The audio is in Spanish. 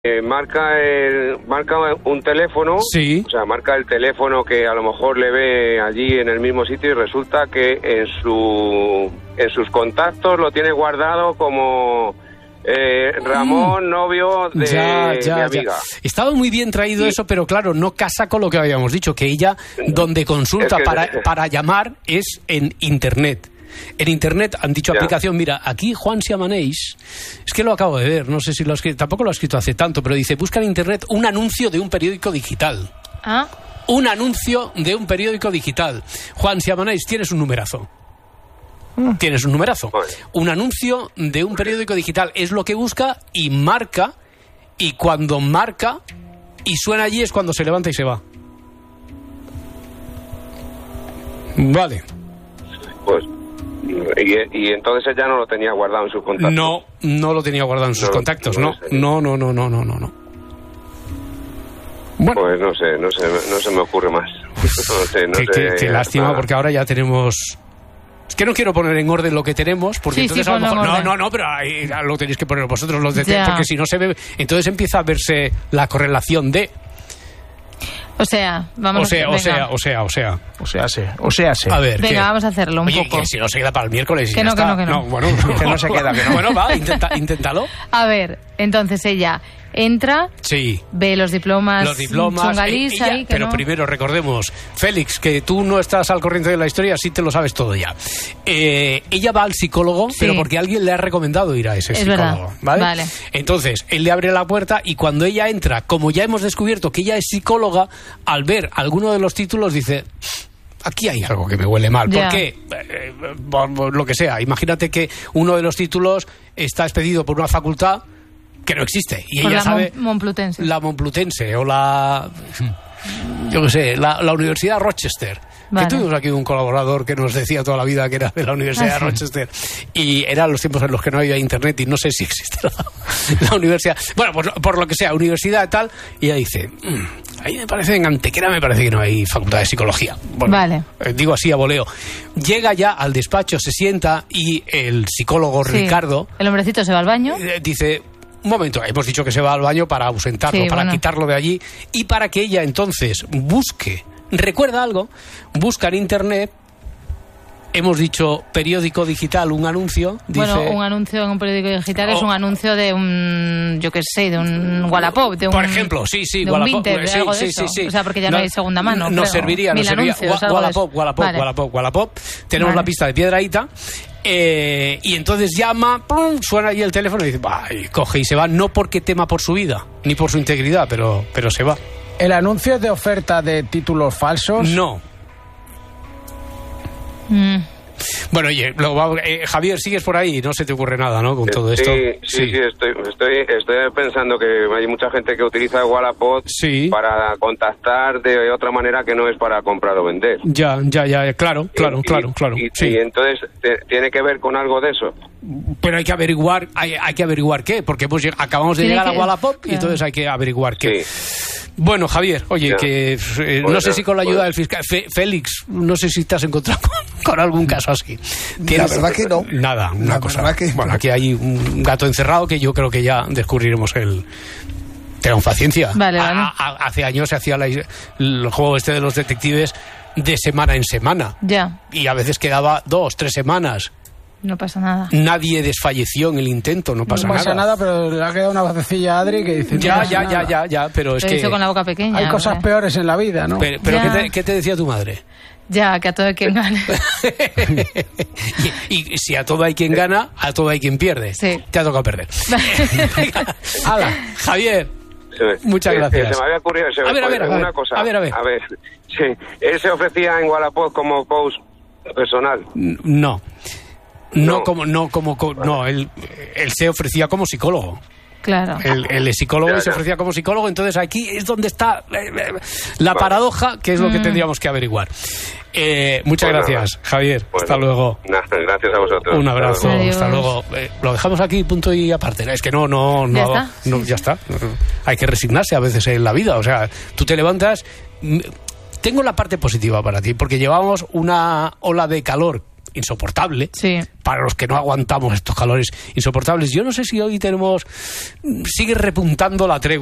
marca un teléfono, sí. O sea, marca el teléfono que a lo mejor le ve allí en el mismo sitio y resulta que en sus contactos lo tiene guardado como Ramón, novio de mi amiga. Estaba muy bien traído eso, pero claro, no casa con lo que habíamos dicho, que ella donde consulta para llamar es en Internet. En Internet han dicho aplicación, mira, aquí Juan Siamaneix, es que lo acabo de ver, no sé si lo ha escrito, tampoco lo ha escrito hace tanto, pero dice, busca en Internet un anuncio de un periódico digital. ¿Ah? Un anuncio de un periódico digital. Juan Siamaneix, tienes un numerazo. Tienes un numerazo. Un anuncio de un periódico digital es lo que busca y marca, y cuando marca y suena allí es cuando se levanta y se va. Vale. Pues... Y entonces ella no lo tenía guardado en sus contactos. No lo tenía guardado en sus contactos, no. Bueno. Pues no se me ocurre más. Qué lástima, nada. Porque ahora ya tenemos... Es que no quiero poner en orden lo que tenemos, porque entonces a lo mejor... No, pero ahí lo tenéis que poner vosotros los de porque si no se ve... Entonces empieza a verse la correlación de... O sea. A ver, venga, vamos a hacerlo un poco. Que si no se queda para el miércoles. Que no. Bueno, que no se queda. Que no. Bueno, va, inténtalo. A ver, entonces ella entra, ve los diplomas chungalís ahí, pero primero recordemos, Félix, que tú no estás al corriente de la historia, sí te lo sabes todo ya. Ella va al psicólogo, pero porque alguien le ha recomendado ir a ese psicólogo, ¿vale? Entonces, él le abre la puerta y cuando ella entra, como ya hemos descubierto que ella es psicóloga, al ver alguno de los títulos dice... Aquí hay algo que me huele mal. ¿Por qué? Por lo que sea. Imagínate que uno de los títulos está expedido por una facultad que no existe. Y por ella sabe... Momplutense. La Momplutense o la... Yo qué sé, la Universidad Rochester. Vale. Que tuvimos aquí un colaborador que nos decía toda la vida que era de la Universidad de Rochester. Y eran los tiempos en los que no había internet y no sé si existe la universidad. Bueno, pues por lo que sea, universidad tal. Y ella dice, ahí me parece, en Antequera me parece que no hay facultad de psicología. Bueno, vale. Digo así a voleo. Llega ya al despacho, se sienta y el psicólogo Ricardo... El hombrecito se va al baño. Dice... Un momento, hemos dicho que se va al baño para ausentarlo, para quitarlo de allí y para que ella entonces busque, recuerda algo, busca en Internet, hemos dicho periódico digital, un anuncio. Bueno, un anuncio en un periódico digital es un anuncio de un, yo qué sé, de un Wallapop. Por ejemplo, sí, de Wallapop. Un Vinted, de algo de eso. Sí. O sea, porque ya no hay segunda mano. Nos serviría. Wallapop. Tenemos la pista de Piedrahíta. Y entonces llama, ¡pum!, suena ahí el teléfono y dice, y coge y se va, no porque tema por su vida, ni por su integridad, pero se va. ¿El anuncio es de oferta de títulos falsos? No. Bueno, oye, Javier, sigues por ahí, no se te ocurre nada, ¿no? Con todo esto. Sí, estoy pensando que hay mucha gente que utiliza Wallapop para contactar de otra manera que no es para comprar o vender. Ya, claro. Y entonces, ¿tiene que ver con algo de eso? Pero hay que averiguar qué, porque acabamos de llegar a Wallapop y entonces hay que averiguar qué. Bueno, Javier, oye, no sé si con la ayuda del fiscal... Félix, no sé si te has encontrado con algún caso así. La verdad que no. Nada, una cosa. Bueno, aquí hay un gato encerrado que yo creo que ya descubriremos Tengan paciencia. Vale. Hace años se hacía el juego de los detectives de semana en semana. Ya. Y a veces quedaba 2, 3 semanas. No pasa nada. Nadie desfalleció en el intento, no pasa nada, pero le ha quedado una vocecilla a Adri que dice... Ya, pero es que... Eso con la boca pequeña. Hay cosas peores en la vida, ¿no? Pero ¿qué te decía tu madre? Ya, que a todo hay quien gana. y si a todo hay quien gana, a todo hay quien pierde. Sí. Te ha tocado perder. Hala, Javier, muchas gracias. Se me había ocurrido una cosa. A ver. Sí, él se ofrecía en Wallapop como coach personal. No, él se ofrecía como psicólogo. Claro. El psicólogo se ofrecía como psicólogo, entonces aquí es donde está la paradoja, que es lo que tendríamos que averiguar. Muchas gracias, Javier. Hasta luego. Gracias a vosotros. Un abrazo. Hasta luego. Lo dejamos aquí, punto y aparte. Es que ya está. Hay que resignarse a veces en la vida. O sea, tú te levantas. Tengo la parte positiva para ti, porque llevamos una ola de calor insoportable, para los que no aguantamos estos calores insoportables. Yo no sé si hoy sigue repuntando la tregua.